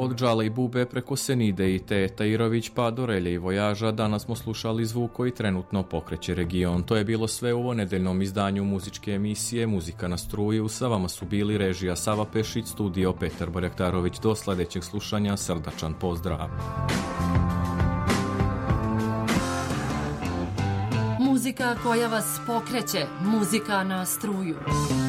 Od Džale i Bube preko Senide i Teta Irović pa do Relje i Vojaža danas smo slušali zvuk koji trenutno pokreće region. To je bilo sve u ovo nedeljnom izdanju muzičke emisije Muzika na struju. Sa vama su bili režija Sava Pešić, studio Petar Barjaktarović. Do sledećeg slušanja, srdačan pozdrav. Muzika koja vas pokreće, muzika na struju.